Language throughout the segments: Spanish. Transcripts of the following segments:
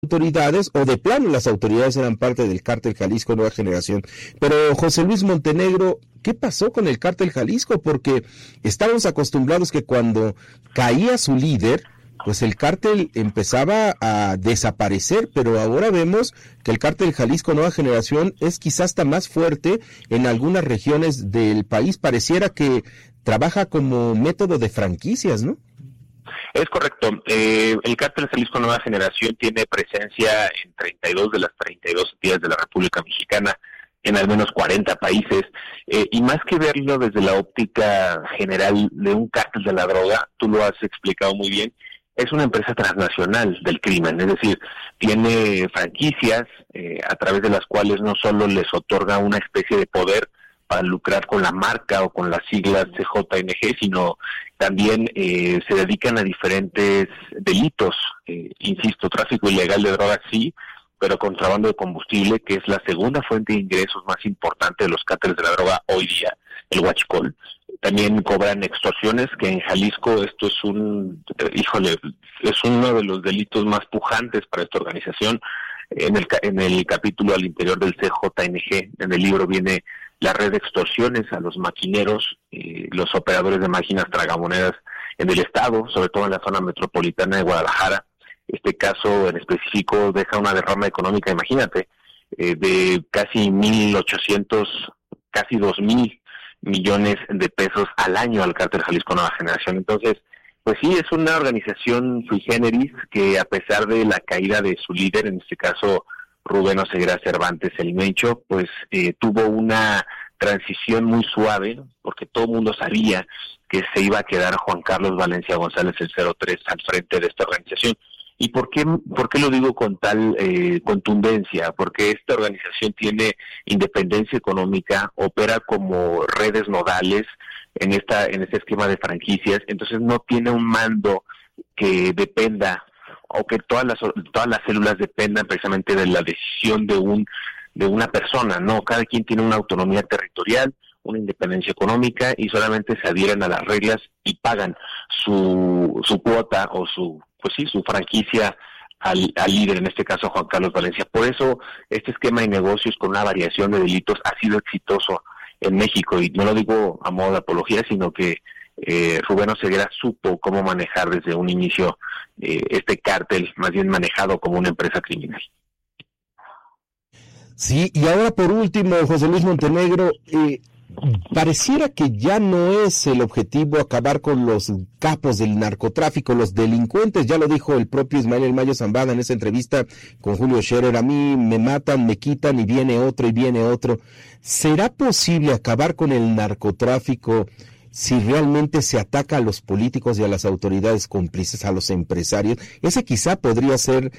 autoridades, o de plano las autoridades eran parte del Cártel Jalisco Nueva Generación. Pero José Luis Montenegro, ¿qué pasó con el Cártel Jalisco? Porque estábamos acostumbrados que cuando caía su líder, pues el cártel empezaba a desaparecer, pero ahora vemos que el Cártel Jalisco Nueva Generación es quizás hasta más fuerte en algunas regiones del país. Pareciera que trabaja como método de franquicias, ¿no? Es correcto. El Cártel Jalisco Nueva Generación tiene presencia en 32 de las 32 entidades de la República Mexicana, en al menos 40 países, y más que verlo desde la óptica general de un cártel de la droga, tú lo has explicado muy bien, es una empresa transnacional del crimen, es decir, tiene franquicias a través de las cuales no solo les otorga una especie de poder para lucrar con la marca o con las siglas CJNG, sino también se dedican a diferentes delitos, insisto, tráfico ilegal de drogas sí, pero contrabando de combustible, que es la segunda fuente de ingresos más importante de los cárteles de la droga hoy día, el huachicol. También cobran extorsiones, que en Jalisco esto es es uno de los delitos más pujantes para esta organización. En el capítulo al interior del CJNG, en el libro viene la red de extorsiones a los maquineros, los operadores de máquinas tragamonedas en el estado, sobre todo en la zona metropolitana de Guadalajara. Este caso en específico deja una derrama económica, imagínate, de casi 1.800, casi 2.000 millones de pesos al año al Cártel Jalisco Nueva Generación. Entonces, pues sí, es una organización sui generis que, a pesar de la caída de su líder, en este caso Rubén Oseguera Cervantes, el Mencho, pues tuvo una transición muy suave, porque todo el mundo sabía que se iba a quedar Juan Carlos Valencia González, el 03, al frente de esta organización. ¿Y por qué lo digo con tal contundencia? Porque esta organización tiene independencia económica, opera como redes nodales en este esquema de franquicias, entonces no tiene un mando que dependa, o que todas las células dependan precisamente de la decisión de una persona, ¿no? Cada quien tiene una autonomía territorial, una independencia económica, y solamente se adhieren a las reglas y pagan su cuota o su franquicia al líder, en este caso Juan Carlos Valencia. Por eso este esquema de negocios con una variación de delitos ha sido exitoso en México, y no lo digo a modo de apología, sino que Rubén Oseguera supo cómo manejar desde un inicio este cártel, más bien manejado como una empresa criminal. Sí, y ahora por último, José Luis Montenegro, pareciera que ya no es el objetivo acabar con los capos del narcotráfico, los delincuentes. Ya lo dijo el propio Ismael El Mayo Zambada en esa entrevista con Julio Scherer: a mí me matan, me quitan y viene otro y viene otro. ¿Será posible acabar con el narcotráfico si realmente se ataca a los políticos y a las autoridades cómplices, a los empresarios? Ese quizá podría ser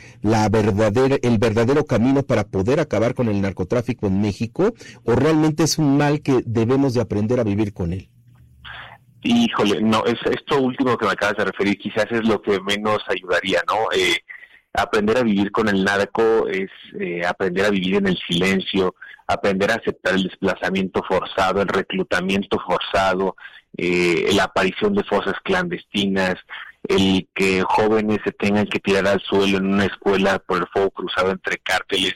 el verdadero camino para poder acabar con el narcotráfico en México, ¿o realmente es un mal que debemos de aprender a vivir con él? Híjole, no, esto último que me acabas de referir quizás es lo que menos ayudaría, ¿no? Aprender a vivir con el narco es aprender a vivir en el silencio, aprender a aceptar el desplazamiento forzado, el reclutamiento forzado, la aparición de fosas clandestinas, el que jóvenes se tengan que tirar al suelo en una escuela por el fuego cruzado entre cárteles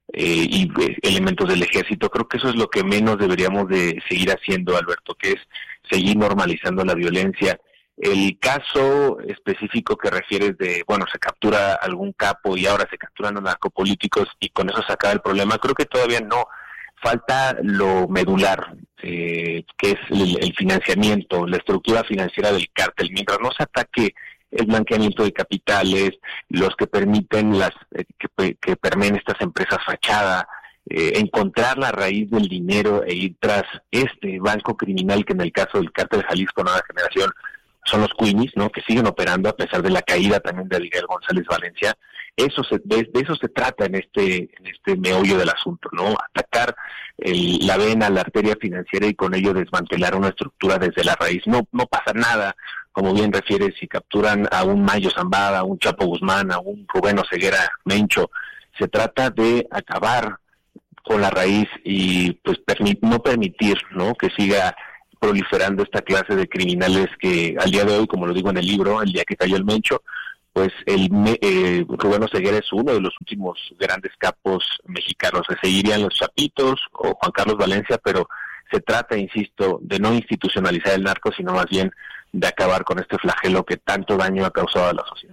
y elementos del ejército. Creo que eso es lo que menos deberíamos de seguir haciendo, Alberto, que es seguir normalizando la violencia. El caso específico que refieres de, se captura algún capo y ahora se capturan los narcopolíticos y con eso se acaba el problema, creo que todavía no. Falta lo medular, que es el financiamiento, la estructura financiera del cártel. Mientras no se ataque el blanqueamiento de capitales, los que permiten que permeen estas empresas fachada, encontrar la raíz del dinero e ir tras este banco criminal, que en el caso del Cártel Jalisco Nueva Generación son los Queenies, ¿no? Que siguen operando a pesar de la caída también de Abigail González Valencia. De eso se trata en este meollo del asunto, ¿no? Atacar la vena, la arteria financiera, y con ello desmantelar una estructura desde la raíz. No pasa nada, como bien refieres, si capturan a un Mayo Zambada, a un Chapo Guzmán, a un Rubén Oseguera Mencho. Se trata de acabar con la raíz y pues no permitir, ¿no?, que siga proliferando esta clase de criminales que al día de hoy, como lo digo en el libro, el día que cayó el Mencho, pues Rubén Oseguera es uno de los últimos grandes capos mexicanos. Se seguirían los Chapitos o Juan Carlos Valencia, pero se trata, insisto, de no institucionalizar el narco, sino más bien de acabar con este flagelo que tanto daño ha causado a la sociedad.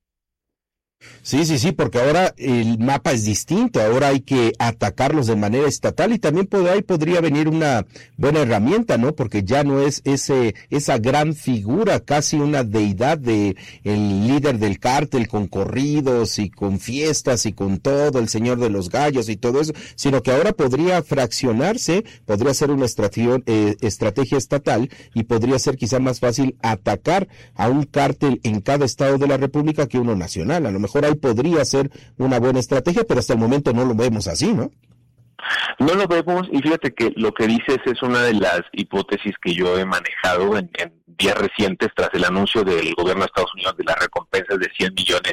Sí, porque ahora el mapa es distinto, ahora hay que atacarlos de manera estatal y también ahí podría venir una buena herramienta, ¿no? Porque ya no es esa gran figura, casi una deidad de el líder del cártel con corridos y con fiestas y con todo, el señor de los gallos y todo eso, sino que ahora podría fraccionarse, podría ser una estrategia estatal y podría ser quizá más fácil atacar a un cártel en cada estado de la República que uno nacional. A lo mejor ahí podría ser una buena estrategia, pero hasta el momento no lo vemos así, ¿no? No lo vemos, y fíjate que lo que dices es una de las hipótesis que yo he manejado en días recientes tras el anuncio del gobierno de Estados Unidos de las recompensas de $100 millones.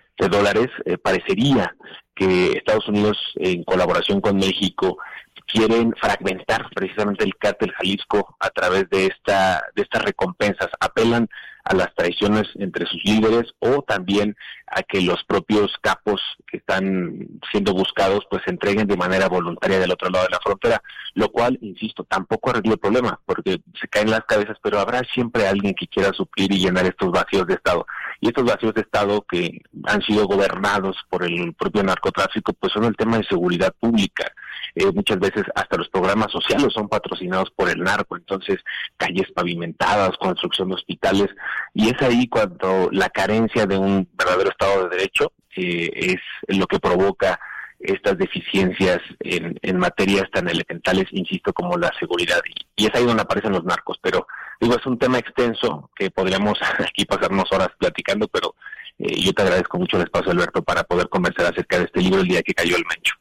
Parecería que Estados Unidos, en colaboración con México, quieren fragmentar precisamente el cártel Jalisco a través de estas recompensas. Apelan a las traiciones entre sus líderes o también a que los propios capos que están siendo buscados pues se entreguen de manera voluntaria del otro lado de la frontera, lo cual, insisto, tampoco arregla el problema, porque se caen las cabezas, pero habrá siempre alguien que quiera suplir y llenar estos vacíos de Estado. Y estos vacíos de Estado que han sido gobernados por el propio narcotráfico, pues son el tema de seguridad pública. Muchas veces hasta los programas sociales son patrocinados por el narco, entonces calles pavimentadas, construcción de hospitales, y es ahí cuando la carencia de un verdadero Estado de Derecho es lo que provoca estas deficiencias en materias tan elementales, insisto, como la seguridad, y es ahí donde aparecen los narcos. Pero digo, es un tema extenso que podríamos aquí pasarnos horas platicando, pero yo te agradezco mucho el espacio, Alberto, para poder conversar acerca de este libro, El día que cayó el Mencho.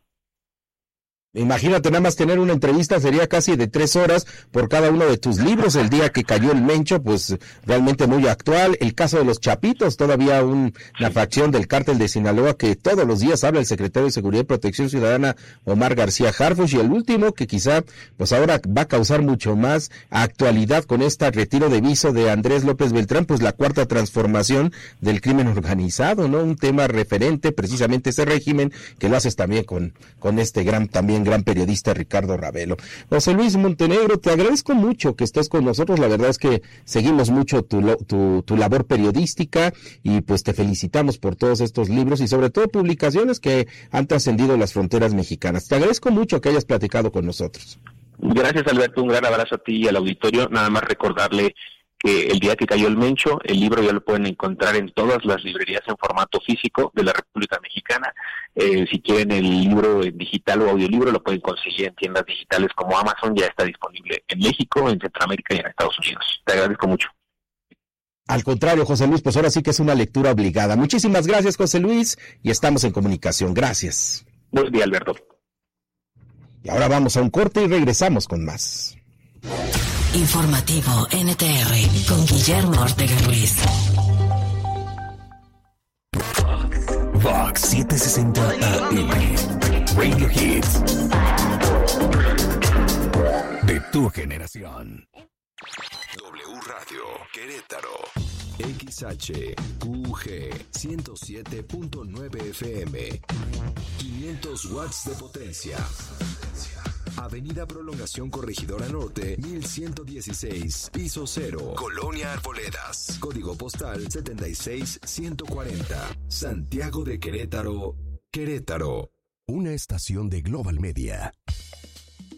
Imagínate, nada más tener una entrevista sería casi de 3 horas por cada uno de tus libros. El día que cayó el Mencho, pues realmente muy actual. El caso de los Chapitos, todavía una facción del cártel de Sinaloa que todos los días habla el secretario de Seguridad y Protección Ciudadana, Omar García Harfuch. Y el último que quizá pues ahora va a causar mucho más actualidad con este retiro de viso de Andrés López Beltrán, pues la cuarta transformación del crimen organizado, ¿no? Un tema referente precisamente ese régimen que lo haces también con este gran periodista Ricardo Ravelo. José Luis Montenegro, te agradezco mucho que estés con nosotros. La verdad es que seguimos mucho tu labor periodística y pues te felicitamos por todos estos libros y sobre todo publicaciones que han trascendido las fronteras mexicanas. Te agradezco mucho que hayas platicado con nosotros. Gracias, Alberto, un gran abrazo a ti y al auditorio. Nada más recordarle que El día que cayó el Mencho, el libro ya lo pueden encontrar en todas las librerías en formato físico de la República Mexicana. Si quieren el libro en digital o audiolibro, lo pueden conseguir en tiendas digitales como Amazon. Ya está disponible en México, en Centroamérica y en Estados Unidos. Te agradezco mucho. Al contrario, José Luis, pues ahora sí que es una lectura obligada. Muchísimas gracias, José Luis, y estamos en comunicación. Gracias. Buen día, Alberto. Y ahora vamos a un corte y regresamos con más. Informativo NTR con Guillermo Ortega Ruiz. Vox 760 AM. Radio Hits. De tu generación. W Radio Querétaro. XHQG 107.9 FM. 500 watts de potencia. Avenida Prolongación Corregidora Norte, 1116, piso 0, Colonia Arboledas, código postal 76140, Santiago de Querétaro, Querétaro. Una estación de Global Media.